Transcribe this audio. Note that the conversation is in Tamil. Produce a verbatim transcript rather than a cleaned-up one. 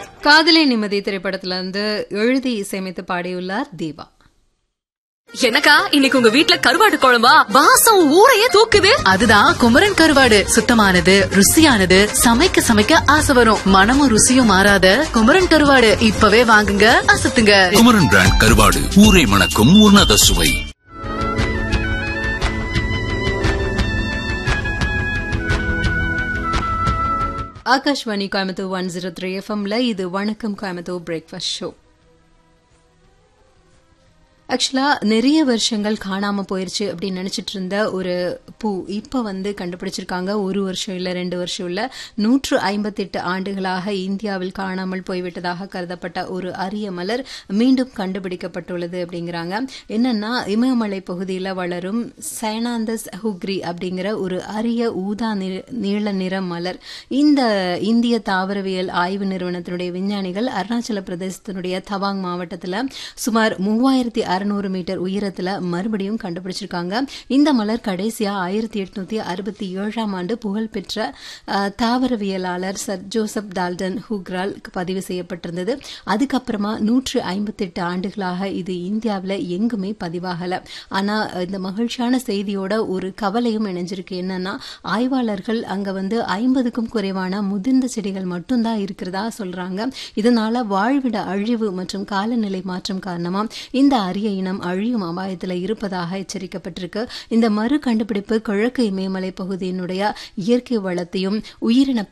காதலே நிம்மதி திரைப்படத்துல இருந்து எழுதி இசையமைத்து பாடியுள்ளார் தேவா. எனக்கா இன்னைக்கு உங்க வீட்ல கருவாடு குழம்பா? வாசம் ஊரையே தூக்குது. அதுதான் குமரன் கருவாடு. சுத்தமானது, ருசியானது, சமைக்க சமைக்க ஆசை வரும். மனமும் ருசியும் மாறாத குமரன் கருவாடு இப்பவே வாங்குங்க, அசத்துங்க. குமரன் பிராண்ட் கருவாடு, ஊரை மணக்கும் உன்னத சுவை. Akashvani Coimbatore one zero three எஃப்எம்ல இது வணக்கம் கோயம்புத்தூர் பிரேக்ஃபாஸ்ட் ஷோ. ஆக்சுவலா நிறைய வருஷங்கள் காணாம போயிருச்சு அப்படின்னு நினைச்சிட்டு இருந்த ஒரு பூ இப்ப வந்து கண்டுபிடிச்சிருக்காங்க. ஒரு வருஷம் இல்ல, ரெண்டு வருஷம் இல்ல, நூற்று ஐம்பத்தி எட்டு ஆண்டுகளாக இந்தியாவில் காணாமல் போய்விட்டதாக கருதப்பட்ட ஒரு அரிய மலர் மீண்டும் கண்டுபிடிக்கப்பட்டுள்ளது அப்படிங்கிறாங்க. என்னன்னா, இமயமலை பகுதியில் வளரும் சைனாந்தஸ் ஹுக்ரி அப்படிங்கிற ஒரு அரிய ஊதா நீள நிற மலர். இந்த இந்திய தாவரவியல் ஆய்வு நிறுவனத்தினுடைய விஞ்ஞானிகள் அருணாச்சல பிரதேசத்தினுடைய தவாங் மாவட்டத்தில் சுமார் மூவாயிரத்தி அறுநூறு மீட்டர் உயரத்துல மறுபடியும் கண்டுபிடிச்சிருக்காங்க. இந்த மலர் கடைசியா ஆயிரத்தி எட்நூத்தி அறுபத்தி ஏழாம் ஆண்டு புகழ்பெற்ற தாவரவியலாளர் சர் ஜோசப் டால்டன் ஹூக்ரால் பதிவு செய்யப்பட்டிருந்தது. அதுக்கப்புறமா நூற்று ஐம்பத்தி எட்டு ஆண்டுகளாக இது இந்தியாவில் எங்குமே பதிவாகல. ஆனா இந்த மகிழ்ச்சியான செய்தியோட ஒரு கவலையும் இணைஞ்சிருக்கு. என்னன்னா, ஆய்வாளர்கள் அங்க வந்து ஐம்பதுக்கும் குறைவான முதிர்ந்த செடிகள் மட்டும்தான் இருக்கிறதா சொல்றாங்க. இதனால வாழ்விட அழிவு மற்றும் காலநிலை மாற்றம் காரணமா இந்த அரிய இனம் அழியும் அபாயத்தில் இருப்பதாக எச்சரிக்கப்பட்டிருக்கு. இந்த மறு கண்டுபிடிப்பு கிழக்கு இமயமலை பகுதியினுடைய இயற்கை வளத்தையும் உயிரின